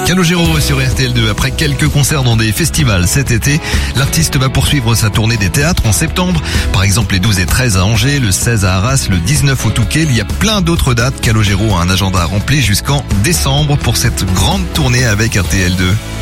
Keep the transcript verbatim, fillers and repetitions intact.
Calogero sur R T L deux. Après quelques concerts dans des festivals cet été, l'artiste va poursuivre sa tournée des théâtres en septembre. Par exemple, les douze et treize à Angers, le seize à Arras, le dix-neuf au Touquet. Il y a plein d'autres dates. Calogero a un agenda rempli jusqu'en décembre pour cette grande tournée avec R T L deux.